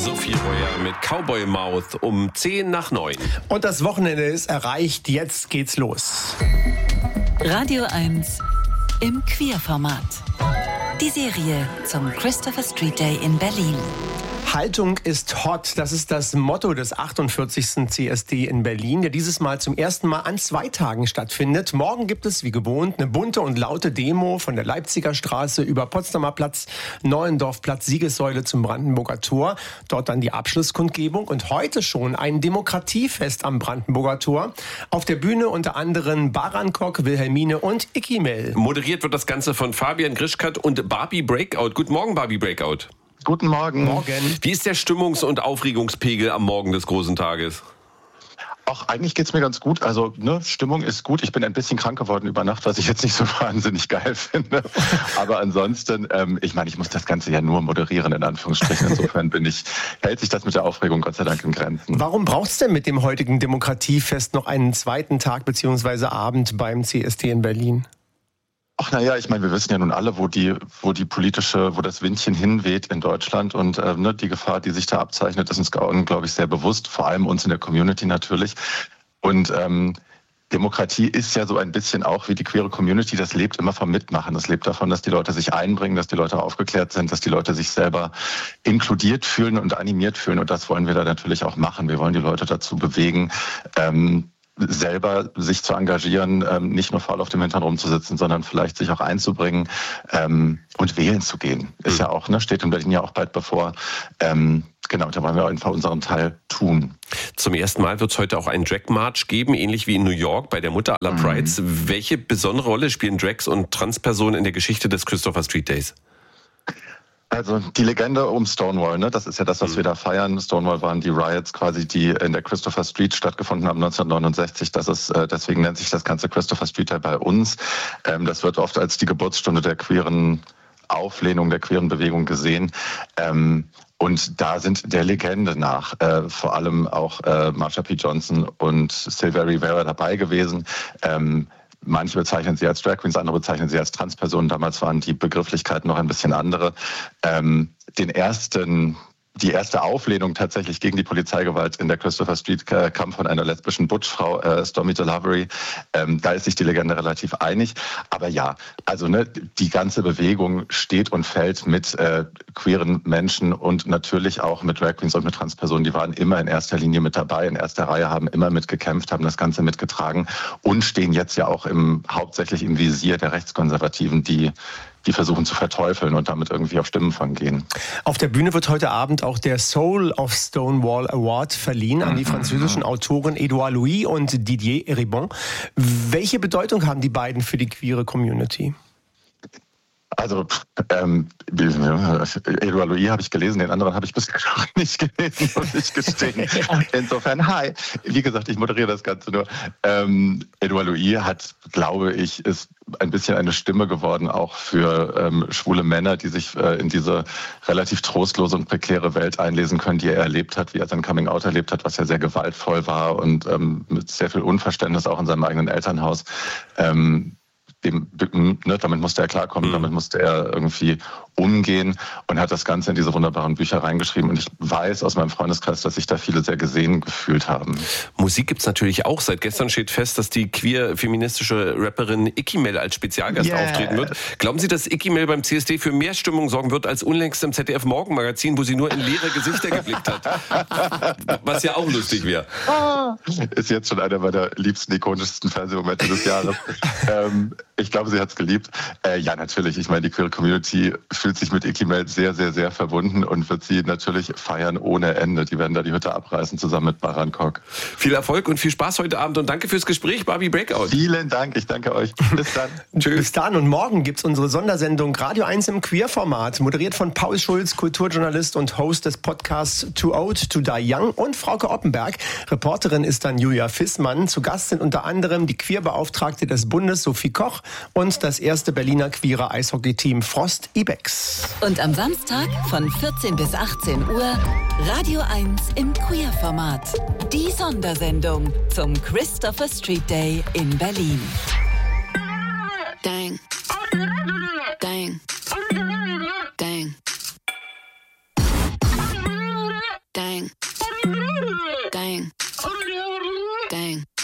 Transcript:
Sophie Royer mit Cowboy Mouth um 8:50. Und das Wochenende ist erreicht, jetzt geht's los. Radio 1 im Queerformat. Die Serie zum Christopher Street Day in Berlin. Haltung ist hot, das ist das Motto des 48. CSD in Berlin, der dieses Mal zum ersten Mal an 2 Tagen stattfindet. Morgen gibt es wie gewohnt eine bunte und laute Demo von der Leipziger Straße über Potsdamer Platz, Neuendorfplatz, Siegessäule zum Brandenburger Tor. Dort dann die Abschlusskundgebung und heute schon ein Demokratiefest am Brandenburger Tor. Auf der Bühne unter anderem Barankok, Wilhelmine und Ikimel. Moderiert wird das Ganze von Fabian Grischkat und Barbie Breakout. Guten Morgen, Barbie Breakout. Guten Morgen. Wie ist der Stimmungs- und Aufregungspegel am Morgen des großen Tages? Ach, eigentlich geht's mir ganz gut. Also, Stimmung ist gut. Ich bin ein bisschen krank geworden über Nacht, was ich jetzt nicht so wahnsinnig geil finde. Aber ansonsten, ich muss das Ganze ja nur moderieren, in Anführungsstrichen. Insofern hält sich das mit der Aufregung Gott sei Dank in Grenzen. Warum braucht's denn mit dem heutigen Demokratiefest noch einen zweiten Tag bzw. Abend beim CSD in Berlin? Ach naja, wir wissen ja nun alle, wo das Windchen hinweht in Deutschland und die Gefahr, die sich da abzeichnet, ist uns, glaube ich, sehr bewusst, vor allem uns in der Community natürlich. Und Demokratie ist ja so ein bisschen auch wie die queere Community, das lebt immer vom Mitmachen. Das lebt davon, dass die Leute sich einbringen, dass die Leute aufgeklärt sind, dass die Leute sich selber inkludiert fühlen und animiert fühlen. Und das wollen wir da natürlich auch machen. Wir wollen die Leute dazu bewegen, selber sich zu engagieren, nicht nur faul auf dem Hintern rumzusitzen, sondern vielleicht sich auch einzubringen und wählen zu gehen. Ist ja auch, steht in Berlin ja auch bald bevor. Genau, da wollen wir einfach unseren Teil tun. Zum ersten Mal wird es heute auch einen Drag-March geben, ähnlich wie in New York bei der Mutter aller Prides. Welche besondere Rolle spielen Drags und Transpersonen in der Geschichte des Christopher Street Days? Also die Legende um Stonewall, das ist ja das, was wir da feiern. Stonewall waren die Riots quasi, die in der Christopher Street stattgefunden haben 1969. Deswegen nennt sich das ganze Christopher Street Day bei uns. Das wird oft als die Geburtsstunde der queeren Auflehnung, der queeren Bewegung gesehen. Und da sind der Legende nach vor allem auch Marsha P. Johnson und Sylvia Rivera dabei gewesen. Manche bezeichnen sie als Drag Queens, andere bezeichnen sie als Transpersonen. Damals waren die Begrifflichkeiten noch ein bisschen andere. Die erste Auflehnung tatsächlich gegen die Polizeigewalt in der Christopher Street kam von einer lesbischen Butchfrau, Stormy DeLavery. Da ist sich die Legende relativ einig. Aber ja, die ganze Bewegung steht und fällt mit queeren Menschen und natürlich auch mit Drag Queens und mit Transpersonen. Die waren immer in erster Linie mit dabei, in erster Reihe, haben immer mitgekämpft, haben das Ganze mitgetragen und stehen jetzt ja auch hauptsächlich im Visier der Rechtskonservativen, die versuchen zu verteufeln und damit irgendwie auf Stimmenfang gehen. Auf der Bühne wird heute Abend auch der Soul of Stonewall Award verliehen an die französischen Autoren Edouard Louis und Didier Eribon. Welche Bedeutung haben die beiden für die queere Community? Also, Edouard Louis habe ich gelesen, den anderen habe ich bisher noch nicht gelesen, muss ich gestehen. Insofern, hi. Wie gesagt, ich moderiere das Ganze nur. Edouard Louis ist ein bisschen eine Stimme geworden, auch für schwule Männer, die sich in diese relativ trostlose und prekäre Welt einlesen können, die er erlebt hat, wie er sein Coming-out erlebt hat, was ja sehr gewaltvoll war und mit sehr viel Unverständnis auch in seinem eigenen Elternhaus. Damit musste er klarkommen, damit musste er irgendwie umgehen und hat das Ganze in diese wunderbaren Bücher reingeschrieben. Und ich weiß aus meinem Freundeskreis, dass sich da viele sehr gesehen gefühlt haben. Musik gibt's natürlich auch. Seit gestern steht fest, dass die queer-feministische Rapperin Ikimel als Spezialgast auftreten wird. Glauben Sie, dass Ikimel beim CSD für mehr Stimmung sorgen wird als unlängst im ZDF-Morgenmagazin, wo sie nur in leere Gesichter geblickt hat? Was ja auch lustig wäre. Ist jetzt schon einer meiner liebsten, ikonischsten Fernsehmomente des Jahres. Ich glaube, sie hat's geliebt. Ja, natürlich. Die queere Community fühlt sich mit Ikimel sehr, sehr, sehr verbunden und wird sie natürlich feiern ohne Ende. Die werden da die Hütte abreißen zusammen mit Barankok. Viel Erfolg und viel Spaß heute Abend und danke fürs Gespräch, Barbie Breakout. Vielen Dank, ich danke euch. Bis dann. Tschüss. Bis dann und morgen gibt's unsere Sondersendung Radio 1 im Queerformat, moderiert von Paul Schulz, Kulturjournalist und Host des Podcasts Too Old to Die Young und Frauke Oppenberg. Reporterin ist dann Julia Fissmann. Zu Gast sind unter anderem die Queerbeauftragte des Bundes Sophie Koch und das erste Berliner queere Eishockey-Team Frost Ibex. Und am Samstag von 14 bis 18 Uhr Radio 1 im Queerformat. Die Sondersendung zum Christopher Street Day in Berlin. Dang. Dang. Dang. Dang.